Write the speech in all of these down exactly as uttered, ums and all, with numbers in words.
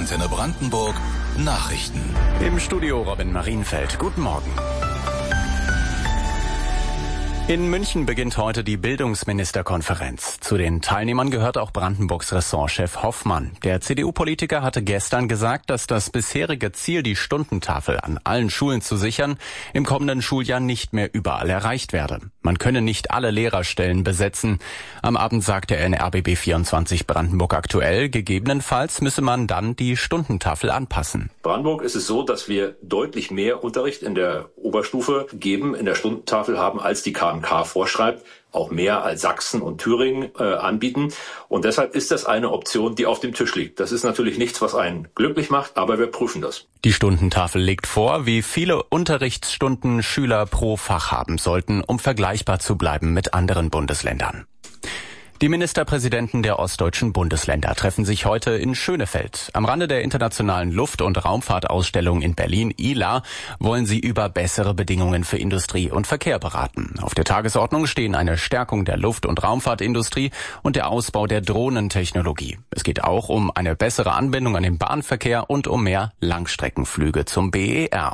Antenne Brandenburg Nachrichten. Im Studio Robin Marienfeld. Guten Morgen. In München beginnt heute die Bildungsministerkonferenz. Zu den Teilnehmern gehört auch Brandenburgs Ressortchef Hoffmann. Der C D U-Politiker hatte gestern gesagt, dass das bisherige Ziel, die Stundentafel an allen Schulen zu sichern, im kommenden Schuljahr nicht mehr überall erreicht werde. Man könne nicht alle Lehrerstellen besetzen. Am Abend sagte er in R B B vierundzwanzig Brandenburg aktuell, gegebenenfalls müsse man dann die Stundentafel anpassen. Brandenburg ist es so, dass wir deutlich mehr Unterricht in der Oberstufe geben, in der Stundentafel haben, als die K M K vorschreibt, auch mehr als Sachsen und Thüringen äh, anbieten. Und deshalb ist das eine Option, die auf dem Tisch liegt. Das ist natürlich nichts, was einen glücklich macht, aber wir prüfen das. Die Stundentafel legt vor, wie viele Unterrichtsstunden Schüler pro Fach haben sollten, um vergleichbar zu bleiben mit anderen Bundesländern. Die Ministerpräsidenten der ostdeutschen Bundesländer treffen sich heute in Schönefeld. Am Rande der internationalen Luft- und Raumfahrtausstellung in Berlin, I L A, wollen sie über bessere Bedingungen für Industrie und Verkehr beraten. Auf der Tagesordnung stehen eine Stärkung der Luft- und Raumfahrtindustrie und der Ausbau der Drohnentechnologie. Es geht auch um eine bessere Anbindung an den Bahnverkehr und um mehr Langstreckenflüge zum B E R.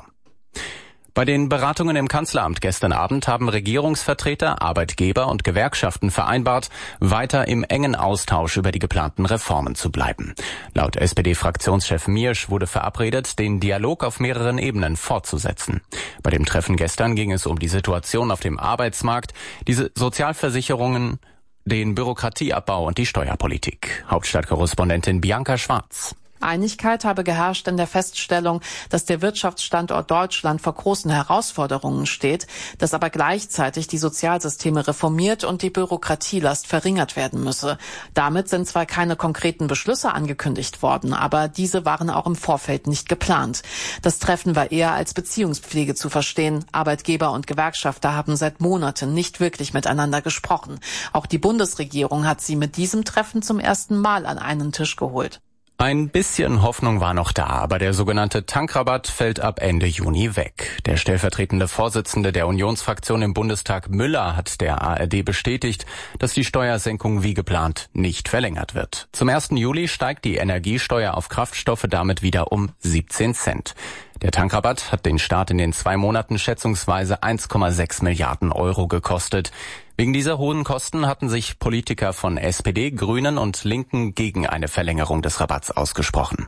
Bei den Beratungen im Kanzleramt gestern Abend haben Regierungsvertreter, Arbeitgeber und Gewerkschaften vereinbart, weiter im engen Austausch über die geplanten Reformen zu bleiben. Laut S P D-Fraktionschef Miersch wurde verabredet, den Dialog auf mehreren Ebenen fortzusetzen. Bei dem Treffen gestern ging es um die Situation auf dem Arbeitsmarkt, diese Sozialversicherungen, den Bürokratieabbau und die Steuerpolitik. Hauptstadtkorrespondentin Bianca Schwarz. Einigkeit habe geherrscht in der Feststellung, dass der Wirtschaftsstandort Deutschland vor großen Herausforderungen steht, dass aber gleichzeitig die Sozialsysteme reformiert und die Bürokratielast verringert werden müsse. Damit sind zwar keine konkreten Beschlüsse angekündigt worden, aber diese waren auch im Vorfeld nicht geplant. Das Treffen war eher als Beziehungspflege zu verstehen. Arbeitgeber und Gewerkschafter haben seit Monaten nicht wirklich miteinander gesprochen. Auch die Bundesregierung hat sie mit diesem Treffen zum ersten Mal an einen Tisch geholt. Ein bisschen Hoffnung war noch da, aber der sogenannte Tankrabatt fällt ab Ende Juni weg. Der stellvertretende Vorsitzende der Unionsfraktion im Bundestag Müller hat der A R D bestätigt, dass die Steuersenkung wie geplant nicht verlängert wird. Zum ersten Juli steigt die Energiesteuer auf Kraftstoffe damit wieder um siebzehn Cent. Der Tankrabatt hat den Staat in den zwei Monaten schätzungsweise eins Komma sechs Milliarden Euro gekostet. Wegen dieser hohen Kosten hatten sich Politiker von S P D, Grünen und Linken gegen eine Verlängerung des Rabatts ausgesprochen.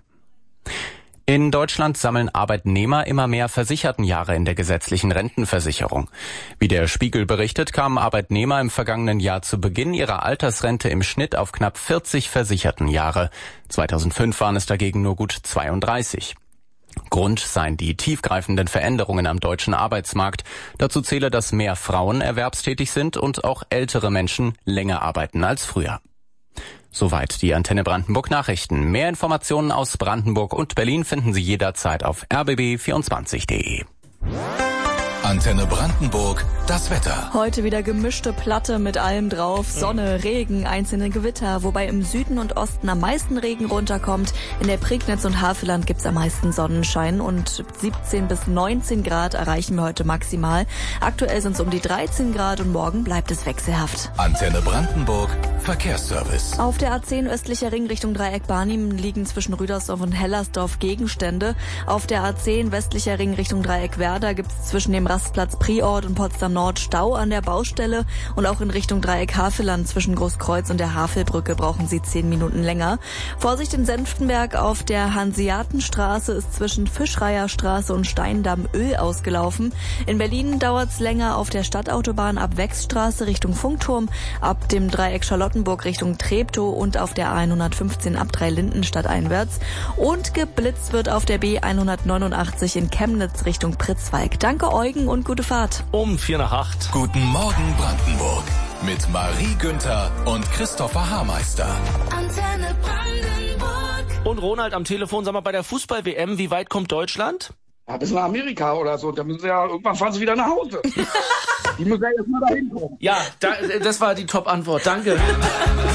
In Deutschland sammeln Arbeitnehmer immer mehr Versichertenjahre in der gesetzlichen Rentenversicherung. Wie der Spiegel berichtet, kamen Arbeitnehmer im vergangenen Jahr zu Beginn ihrer Altersrente im Schnitt auf knapp vierzig Versichertenjahre. zweitausendfünf waren es dagegen nur gut zweiunddreißig. Grund seien die tiefgreifenden Veränderungen am deutschen Arbeitsmarkt. Dazu zähle, dass mehr Frauen erwerbstätig sind und auch ältere Menschen länger arbeiten als früher. Soweit die Antenne Brandenburg Nachrichten. Mehr Informationen aus Brandenburg und Berlin finden Sie jederzeit auf r b b vierundzwanzig punkt de. Antenne Brandenburg, das Wetter. Heute wieder gemischte Platte mit allem drauf. Sonne, Regen, einzelne Gewitter, wobei im Süden und Osten am meisten Regen runterkommt. In der Prignitz und Havelland gibt's am meisten Sonnenschein und siebzehn bis neunzehn Grad erreichen wir heute maximal. Aktuell sind es um die dreizehn Grad und morgen bleibt es wechselhaft. Antenne Brandenburg, Verkehrsservice. Auf der A zehn östlicher Ring Richtung Dreieck Barnim liegen zwischen Rüdersdorf und Hellersdorf Gegenstände. Auf der A zehn westlicher Ring Richtung Dreieck Werder gibt's zwischen dem Rastplatz Priort und Potsdam Nord Stau an der Baustelle und auch in Richtung Dreieck Havelland zwischen Großkreuz und der Havelbrücke brauchen Sie zehn Minuten länger. Vorsicht in Senftenberg auf der Hanseatenstraße ist zwischen Fischreierstraße und Steindamm Öl ausgelaufen. In Berlin dauert's länger auf der Stadtautobahn ab Wechsstraße Richtung Funkturm, ab dem Dreieck Charlottenburg Richtung Treptow und auf der A hundertfünfzehn ab Dreilindenstadt einwärts. Und geblitzt wird auf der B hundertneunundachtzig in Chemnitz Richtung Pritzwalk. Danke Eugen und gute Fahrt. Um vier nach acht. Guten Morgen Brandenburg mit Marie Günther und Christopher Haarmeister. Antenne Brandenburg. Und Ronald am Telefon, sag mal, bei der Fußball-W M, wie weit kommt Deutschland? Ja, bis nach Amerika oder so. Da müssen sie ja, irgendwann fahren sie wieder nach Hause. Die müssen ja erstmal dahin kommen. Ja, da, das war die Top-Antwort. Danke.